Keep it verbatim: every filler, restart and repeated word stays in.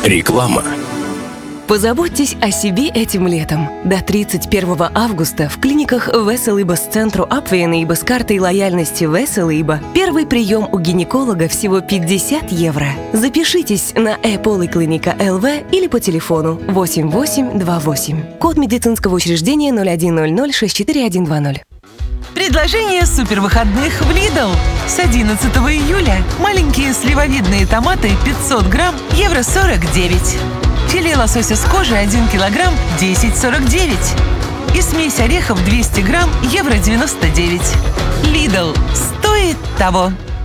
Реклама. Позаботьтесь о себе этим летом. До тридцать первого августа в клиниках Веселиба с центру Апвейна с картой лояльности Веселиба первый прием у гинеколога всего пятьдесят евро. Запишитесь на e-поликлиника точка эл ви или по телефону восемь восемь два восемь. Код медицинского учреждения ноль один ноль ноль шесть четыре один два ноль. Предложение супервыходных в Lidl. С одиннадцатого июля маленькие сливовидные томаты пятьсот грамм, евро сорок девять. Филе лосося с кожей один килограмм, десять сорок девять. И смесь орехов двести грамм, евро девяносто девять. Lidl. Стоит того.